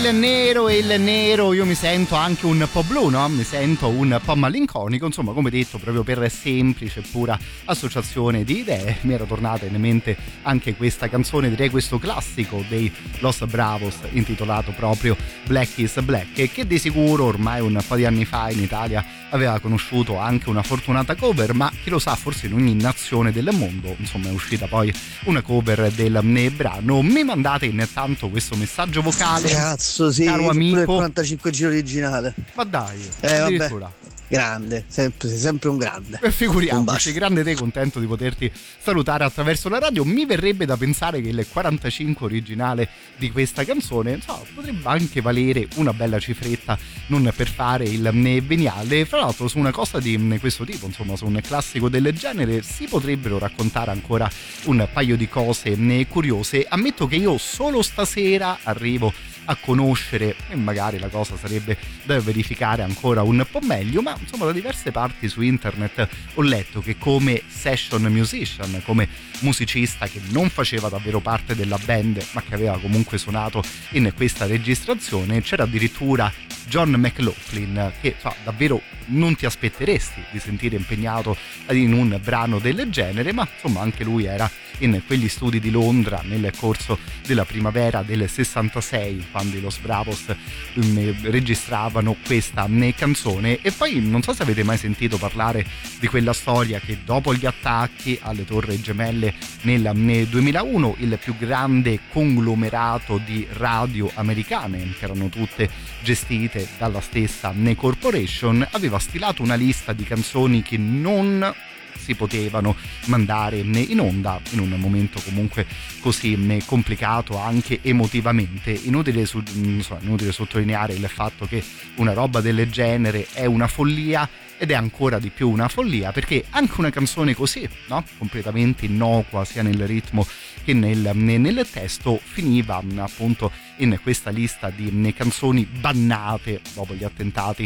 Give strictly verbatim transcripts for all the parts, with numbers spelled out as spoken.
il nero e il nero io mi sento anche un po' blu, no? Mi sento un po' malinconico, insomma, come detto, proprio per semplice e pura associazione di idee mi era tornata in mente anche questa canzone, direi questo classico dei Los Bravos intitolato proprio Black is Black, che di sicuro ormai un po' di anni fa in Italia aveva conosciuto anche una fortunata cover, ma chi lo sa, forse in ogni nazione del mondo insomma è uscita poi una cover del brano. Mi mandate intanto questo messaggio vocale, cazzo sì, caro amico, il quarantacinque giro originale, ma dai, eh, addirittura vabbè. Grande, sempre, sei sempre un grande. E figuriamoci, grande te, contento di poterti salutare attraverso la radio. Mi verrebbe da pensare che il quarantacinque originale di questa canzone, so, potrebbe anche valere una bella cifretta, non per fare il veniale. Fra l'altro su una cosa di questo tipo, insomma su un classico del genere, si potrebbero raccontare ancora un paio di cose curiose. Ammetto che io solo stasera arrivo a conoscere, e magari la cosa sarebbe da verificare ancora un po' meglio, ma insomma da diverse parti su internet ho letto che come session musician, come musicista che non faceva davvero parte della band ma che aveva comunque suonato in questa registrazione, c'era addirittura John McLaughlin, che so, davvero non ti aspetteresti di sentire impegnato in un brano del genere, ma insomma anche lui era in quegli studi di Londra nel corso della primavera del sessantasei, quando i Los Bravos um, registravano questa um, canzone. E poi non so se avete mai sentito parlare di quella storia che dopo gli attacchi alle Torri Gemelle nel um, duemilauno il più grande conglomerato di radio americane, che erano tutte gestite dalla stessa um, corporation, aveva stilato una lista di canzoni che non si potevano mandare in onda in un momento comunque così complicato anche emotivamente. Inutile, su, insomma, inutile sottolineare il fatto che una roba del genere è una follia, ed è ancora di più una follia perché anche una canzone così, no? Completamente innocua sia nel ritmo che nel, nel testo, finiva appunto in questa lista di canzoni bannate dopo gli attentati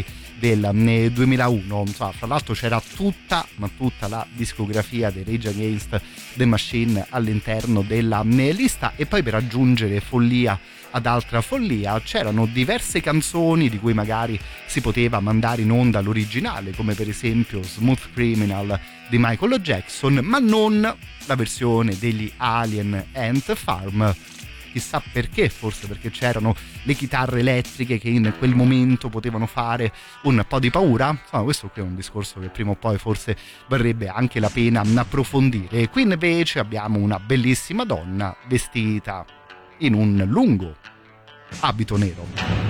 del duemilauno. Insomma, fra l'altro c'era tutta ma tutta la discografia dei Rage Against the Machine all'interno della lista, e poi per aggiungere follia ad altra follia c'erano diverse canzoni di cui magari si poteva mandare in onda l'originale, come per esempio Smooth Criminal di Michael Jackson, ma non la versione degli Alien Ant Farm. Chissà perché, forse perché c'erano le chitarre elettriche che in quel momento potevano fare un po' di paura. Insomma, questo qui è un discorso che prima o poi forse varrebbe anche la pena approfondire. Qui invece abbiamo una bellissima donna vestita in un lungo abito nero.